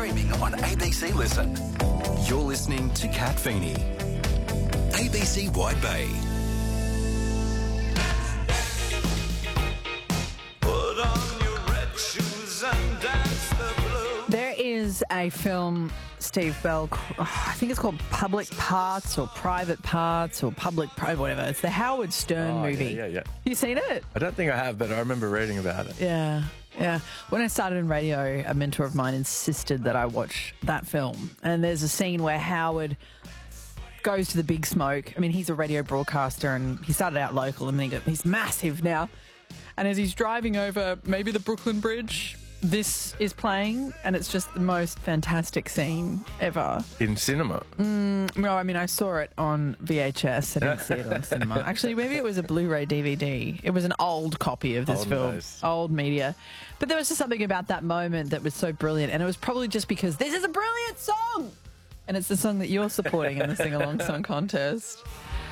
streaming on ABC Listen. You're listening to Kat Feeney. ABC Wide Bay. Put on your red shoes and dance the blues. There is a film, Steve Bell, I think it's called Public Parts or Private Parts or whatever. It's the Howard Stern movie. Yeah. You seen it? I don't think I have, but I remember reading about it. Yeah. When I started in radio, a mentor of mine insisted that I watch that film. And there's a scene where Howard goes to the Big Smoke. I mean, he's a radio broadcaster and he started out local and then he's massive now. And as he's driving over maybe the Brooklyn Bridge, this is playing and it's just the most fantastic scene ever. In cinema? No, I mean, I saw it on VHS. I didn't see it on cinema. Actually, maybe it was a Blu-ray DVD. It was an old copy of this Old film. nice. Old media. But there was just something about that moment that was so brilliant. And it was probably just because this is a brilliant song. And it's the song that you're supporting in the Sing-Along Song Contest.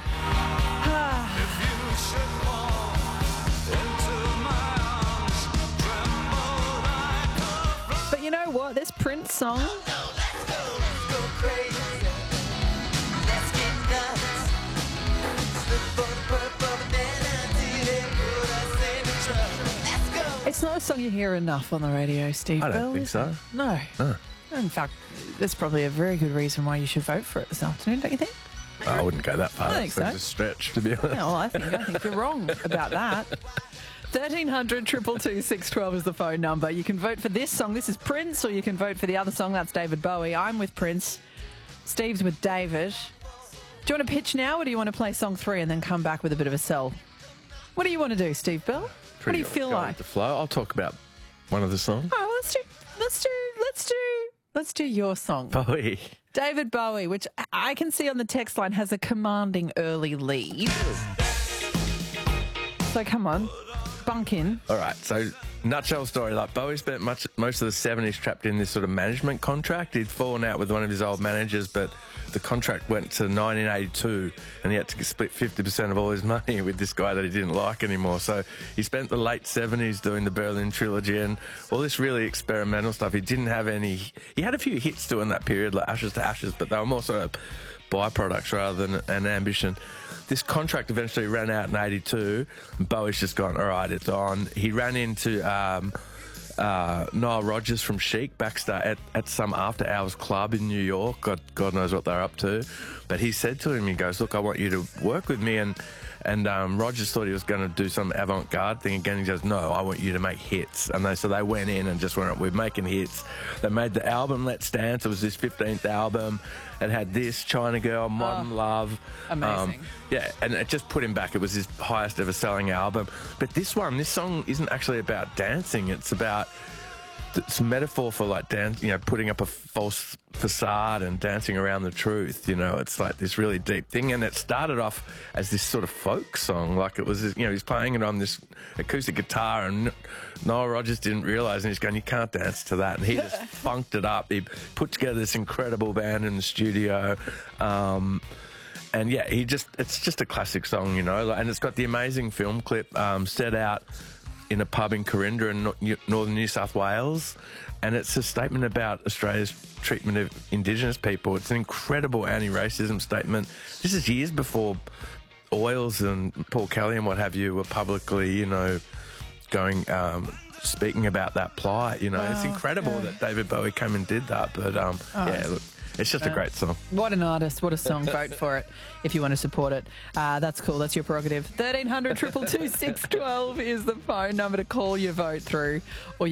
If you should fall into my arms, tremble like a But you know what? This Prince song, it's not a song you hear enough on the radio, Steve I don't Bell, think is so. it? No. In fact, that's probably a very good reason why you should vote for it this afternoon, don't you think? I wouldn't go that far. I think so. It's a stretch, to be honest. Yeah, well, I think you're wrong about that. 1300 222 612 is the phone number. You can vote for this song. This is Prince, or you can vote for the other song. That's David Bowie. I'm with Prince. Steve's with David. Do you want to pitch now, or do you want to play song 3 and then come back with a bit of a sell? What do you want to do, Steve Bell? What do you feel Go like? with the flow. I'll talk about one of the songs. Oh, let's do your song. Bowie. David Bowie, which I can see on the text line has a commanding early lead. So come on, bunk in. All right, so nutshell story, like Bowie spent most of the 70s trapped in this sort of management contract. He'd fallen out with one of his old managers, but the contract went to 1982 and he had to split 50% of all his money with this guy that he didn't like anymore. So he spent the late 70s doing the Berlin Trilogy and all this really experimental stuff. He didn't have any... He had a few hits during that period, like Ashes to Ashes, but they were more sort of byproducts rather than an ambition. This contract eventually ran out in 82 and Bowie's just gone, all right, it's on. He ran into Nile Rodgers from Chic backstage at some after-hours club in New York. God knows what they're up to. But he said to him, he goes, look, I want you to work with me. And Rodgers thought he was going to do some avant-garde thing again. He goes, no, I want you to make hits. And so they went in and just went, we're making hits. They made the album Let's Dance. It was his 15th album. It had this, China Girl, Modern Love. Amazing. Yeah, and it just put him back. It was his highest ever selling album. But this song isn't actually about dancing. It's about... It's a metaphor for like dance, putting up a false facade and dancing around the truth. It's like this really deep thing. And it started off as this sort of folk song, like it was, he's playing it on this acoustic guitar, and Noel Rodgers didn't realise, and he's going, you can't dance to that. And he just funked it up. He put together this incredible band in the studio. And yeah, it's just a classic song, and it's got the amazing film clip set out in a pub in Corinda in northern New South Wales, and it's a statement about Australia's treatment of Indigenous people. It's an incredible anti-racism statement. This is years before Oils and Paul Kelly and what have you were publicly, going, speaking about that plight. It's incredible that David Bowie came and did that, but yeah, look. It's just a great song. What an artist, what a song. Vote for it if you want to support it. That's cool, that's your prerogative. 1300 222 612 is the phone number to call your vote through. Or